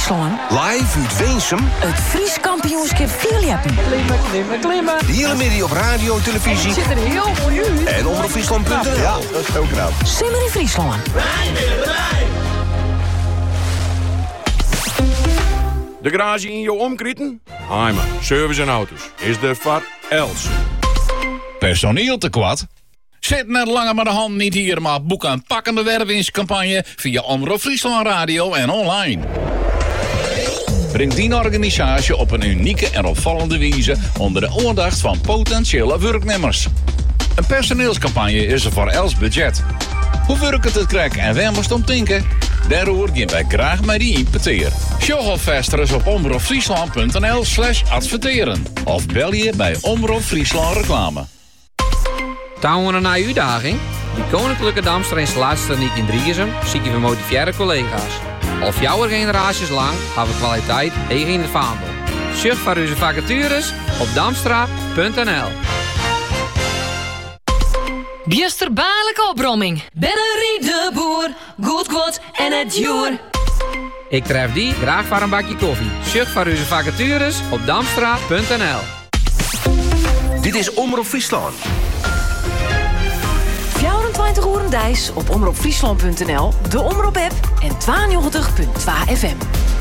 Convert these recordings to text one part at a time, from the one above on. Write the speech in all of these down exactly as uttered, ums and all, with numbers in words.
Friesland. Live uit Weensum. Het Fries kampioenschap Vierleppen. Klimmen, klimmen, klimmen. De hele middag op radio, televisie. Zit er heel mooi u. En omroep Friesland punt n l. Ja, dat is ook knap. Simmer in Friesland. De garage in jouw omkrieten? Heimer, service en auto's. Is de van Els. Personeel tekort? Zit net langer met de hand niet hier, maar boek een pakkende wervingscampagne via Omroep Friesland Radio en online. Breng die organisatie op een unieke en opvallende wijze onder de aandacht van potentiële werknemers. Een personeelscampagne is er voor Els budget. Hoe werkt het krijg en waar moest om denken? Daarover gaan wij graag met die impeteer. Show alvast op omroepfriesland punt n l slash adverteren. Of bel je bij Omroep Friesland Reclame. Touwen naar uitdaging? Die Koninklijke Damster installatietechniek in Drieërsum zie je gemotiveerde collega's. Al jouw generaties lang hebben we kwaliteit eigen in het vaandel. Surf voor onze vacatures op damstra punt n l. Biesterbaarlijke opbromming. Bennerie de boer, goed kwot en het joer. Ik tref die graag voor een bakje koffie. Surf voor onze vacatures op damstra punt n l. Dit is Omroep Friesland. vierentwintig uur dijs op omroepfriesland punt n l, de Omroep-app en tweeënnegentig punt twee F M.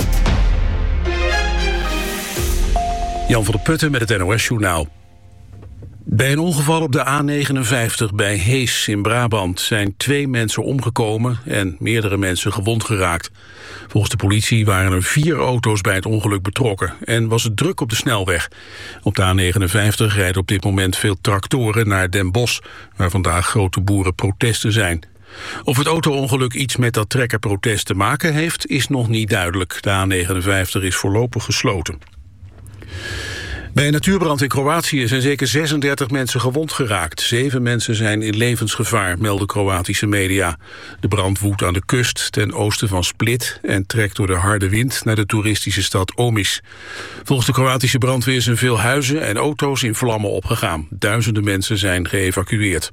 Jan van der Putten met het N O S-journaal. Bij een ongeval op de A negenenvijftig bij Hees in Brabant zijn twee mensen omgekomen en meerdere mensen gewond geraakt. Volgens de politie waren er vier auto's bij het ongeluk betrokken en was het druk op de snelweg. Op de A negenenvijftig rijden op dit moment veel tractoren naar Den Bosch, waar vandaag grote boerenprotesten zijn. Of het auto-ongeluk iets met dat trekkerprotest te maken heeft, is nog niet duidelijk. De A negenenvijftig is voorlopig gesloten. Bij een natuurbrand in Kroatië zijn zeker zesendertig mensen gewond geraakt. Zeven mensen zijn in levensgevaar, melden Kroatische media. De brand woedt aan de kust ten oosten van Split en trekt door de harde wind naar de toeristische stad Omis. Volgens de Kroatische brandweer zijn veel huizen en auto's in vlammen opgegaan. Duizenden mensen zijn geëvacueerd.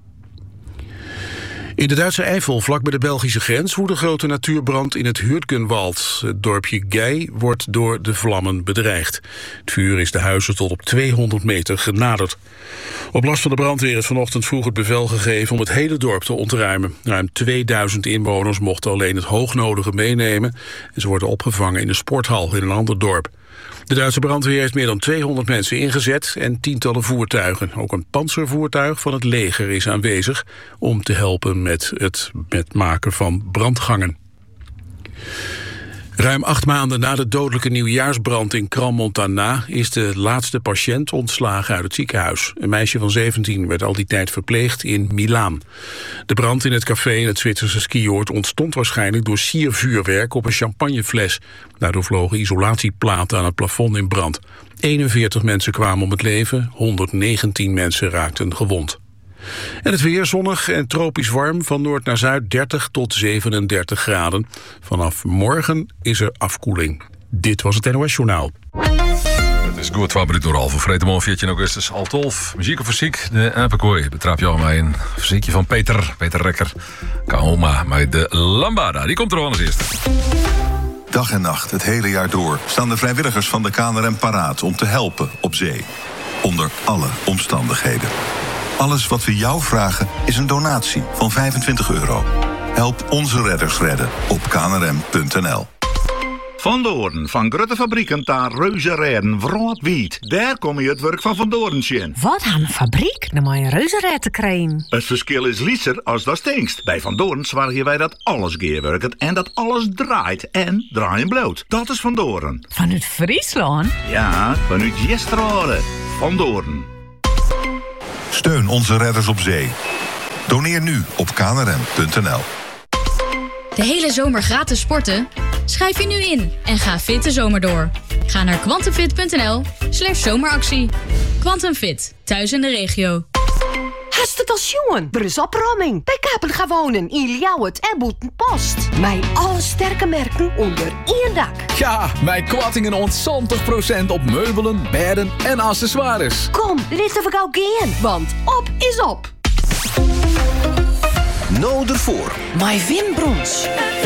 In de Duitse Eifel, vlak bij de Belgische grens, woedt een grote natuurbrand in het Hürtgenwald. Het dorpje Gei wordt door de vlammen bedreigd. Het vuur is de huizen tot op tweehonderd meter genaderd. Op last van de brandweer is vanochtend vroeg het bevel gegeven om het hele dorp te ontruimen. Ruim tweeduizend inwoners mochten alleen het hoognodige meenemen en ze worden opgevangen in een sporthal in een ander dorp. De Duitse brandweer heeft meer dan tweehonderd mensen ingezet en tientallen voertuigen. Ook een pantservoertuig van het leger is aanwezig om te helpen met het met maken van brandgangen. Ruim acht maanden na de dodelijke nieuwjaarsbrand in Crans-Montana is de laatste patiënt ontslagen uit het ziekenhuis. Een meisje van zeventien werd al die tijd verpleegd in Milaan. De brand in het café in het Zwitserse skioord ontstond waarschijnlijk door siervuurwerk op een champagnefles. Daardoor vlogen isolatieplaten aan het plafond in brand. eenenveertig mensen kwamen om het leven, honderdnegentien mensen raakten gewond. En het weer zonnig en tropisch warm, van noord naar zuid dertig tot zevenendertig graden. Vanaf morgen is er afkoeling. Dit was het N O S-journaal. Het is goed, twee minuten door half. Vredeman, veertien augustus, al twaalf. Muziek of fysiek, de Apenkooi. Betrap jou mij een fysiekje van Peter, Peter Rekker. Kaoma met de Lambada. Die komt er al als eerste. Dag en nacht, het hele jaar door, staan de vrijwilligers van de K N R M paraat om te helpen op zee. Onder alle omstandigheden. Alles wat we jou vragen is een donatie van vijfentwintig euro. Help onze redders redden op k n r m punt n l. Van Doorn, van grote fabrieken naar reuzenrijden, wrootwiet. Daar kom je het werk van Van Doorn zien. Wat aan een fabriek? Dan moet je een reuzenrijden krijgen. Het verschil is lieser als dat stinkst. Bij Van Doorn zorgen wij dat alles geerwerkt en dat alles draait en draaien bloot. Dat is Van Doorn. Vanuit Friesland? Ja, vanuit Jestrade. Van Doorn. Steun onze redders op zee. Doneer nu op k n r m punt n l. De hele zomer gratis sporten? Schrijf je nu in en ga fit de zomer door. Ga naar quantumfit punt n l slash zomeractie. Quantumfit, thuis in de regio. Hast het als jongen? Er is opruiming. Bij Kapen gaan wonen in Ljouwert en Boetenpost. Mijn alle sterke merken onder één dak. Ja, mijn kwattingen ontzontig procent op meubelen, bedden en accessoires. Kom, dit is de gauw gaan, want op is op. Nou ervoor. My Wim Brons.